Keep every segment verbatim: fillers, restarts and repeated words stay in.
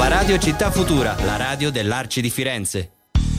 Nuova Radio Città Futura, la radio dell'Arci di Firenze.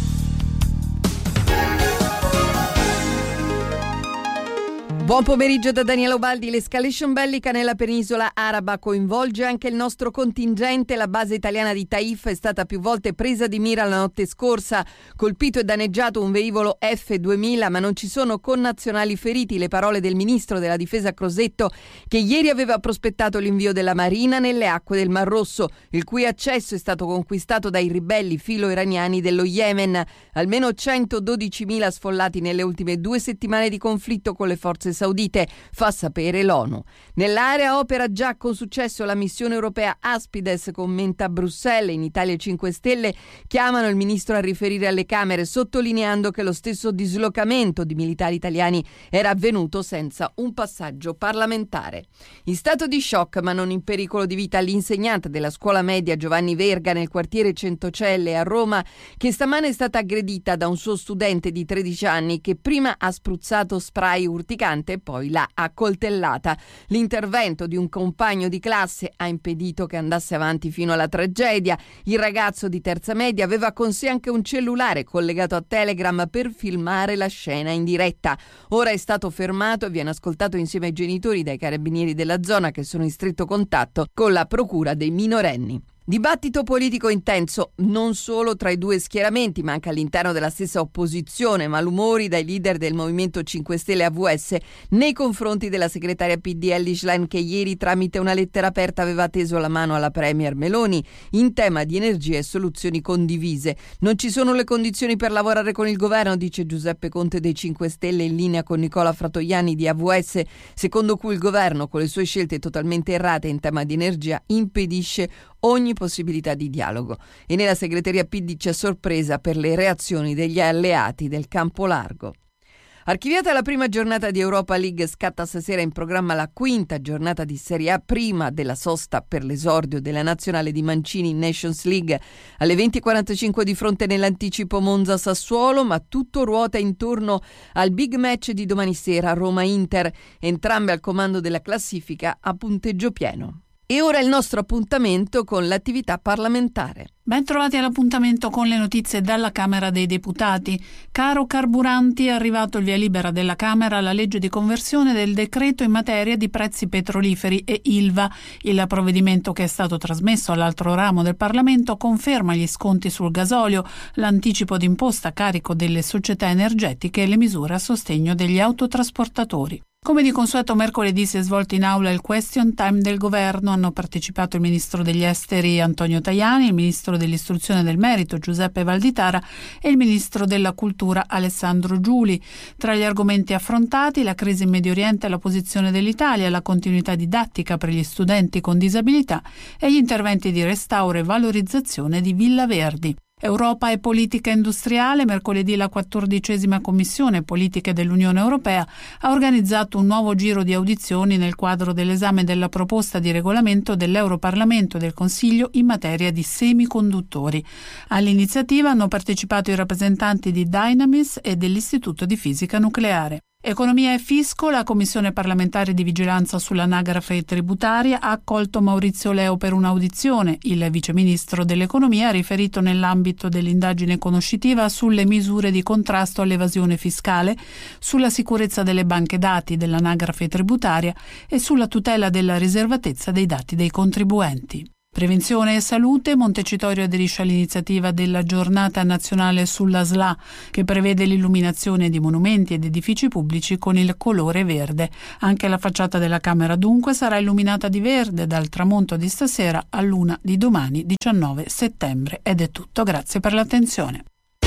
Buon pomeriggio da Daniela Ubaldi. L'escalation bellica nella penisola araba coinvolge anche il nostro contingente. La base italiana di Taif è stata più volte presa di mira la notte scorsa. Colpito e danneggiato un velivolo F duemila, ma non ci sono connazionali feriti. Le parole del ministro della difesa Crosetto, che ieri aveva prospettato l'invio della Marina nelle acque del Mar Rosso, il cui accesso è stato conquistato dai ribelli filo-iraniani dello Yemen. Almeno centododicimila sfollati nelle ultime due settimane di conflitto con le forze saudite, fa sapere l'ONU. Nell'area opera già con successo la missione europea Aspides, commenta Bruxelles. In Italia cinque Stelle chiamano il ministro a riferire alle Camere, sottolineando che lo stesso dislocamento di militari italiani era avvenuto senza un passaggio parlamentare. In stato di shock, ma non in pericolo di vita, l'insegnante della scuola media Giovanni Verga nel quartiere Centocelle a Roma, che stamane è stata aggredita da un suo studente di tredici anni che prima ha spruzzato spray urticante e poi l'ha accoltellata. L'intervento di un compagno di classe ha impedito che andasse avanti fino alla tragedia. Il ragazzo di terza media aveva con sé anche un cellulare collegato a Telegram per filmare la scena in diretta. Ora è stato fermato e viene ascoltato insieme ai genitori dai carabinieri della zona, che sono in stretto contatto con la procura dei minorenni. Dibattito politico intenso non solo tra i due schieramenti, ma anche all'interno della stessa opposizione. Malumori dai leader del Movimento cinque Stelle A V S nei confronti della segretaria P D Elly Schlein, che ieri tramite una lettera aperta aveva teso la mano alla premier Meloni in tema di energia e soluzioni condivise. Non ci sono le condizioni per lavorare con il governo, dice Giuseppe Conte dei cinque Stelle, in linea con Nicola Fratoianni di A V S, secondo cui il governo, con le sue scelte totalmente errate in tema di energia, impedisce ogni possibilità di dialogo. E nella segreteria P D c'è sorpresa per le reazioni degli alleati del campo largo. Archiviata la prima giornata di Europa League, scatta stasera in programma la quinta giornata di Serie A prima della sosta per l'esordio della nazionale di Mancini in Nations League. Alle venti e quarantacinque di fronte nell'anticipo Monza-Sassuolo, ma tutto ruota intorno al big match di domani sera Roma-Inter, entrambe al comando della classifica a punteggio pieno. E ora il nostro appuntamento con l'attività parlamentare. Ben trovati all'appuntamento con le notizie dalla Camera dei Deputati. Caro carburanti, è arrivato il via libera della Camera alla legge di conversione del decreto in materia di prezzi petroliferi e Ilva. Il provvedimento, che è stato trasmesso all'altro ramo del Parlamento, conferma gli sconti sul gasolio, l'anticipo d'imposta a carico delle società energetiche e le misure a sostegno degli autotrasportatori. Come di consueto, mercoledì si è svolto in aula il question time del governo. Hanno partecipato il ministro degli esteri Antonio Tajani, il ministro dell'istruzione e del merito Giuseppe Valditara e il ministro della cultura Alessandro Giuli. Tra gli argomenti affrontati, la crisi in Medio Oriente e la posizione dell'Italia, la continuità didattica per gli studenti con disabilità e gli interventi di restauro e valorizzazione di Villa Verdi. Europa e politica industriale. Mercoledì la quattordicesima Commissione Politiche dell'Unione Europea ha organizzato un nuovo giro di audizioni nel quadro dell'esame della proposta di regolamento dell'Europarlamento e del Consiglio in materia di semiconduttori. All'iniziativa hanno partecipato i rappresentanti di Dynamis e dell'Istituto di Fisica Nucleare. Economia e fisco. La Commissione parlamentare di vigilanza sull'anagrafe tributaria ha accolto Maurizio Leo per un'audizione. Il viceministro dell'economia ha riferito nell'ambito dell'indagine conoscitiva sulle misure di contrasto all'evasione fiscale, sulla sicurezza delle banche dati dell'anagrafe tributaria e sulla tutela della riservatezza dei dati dei contribuenti. Prevenzione e salute. Montecitorio aderisce all'iniziativa della Giornata Nazionale sulla S L A, che prevede l'illuminazione di monumenti ed edifici pubblici con il colore verde. Anche la facciata della Camera dunque sarà illuminata di verde dal tramonto di stasera all'una di domani, diciannove settembre. Ed è tutto, grazie per l'attenzione.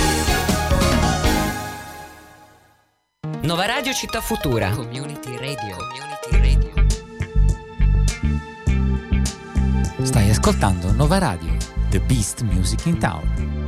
Nuova Radio Città Futura. Community Radio. Community Radio. Stai ascoltando Nova Radio, The Best Music in Town.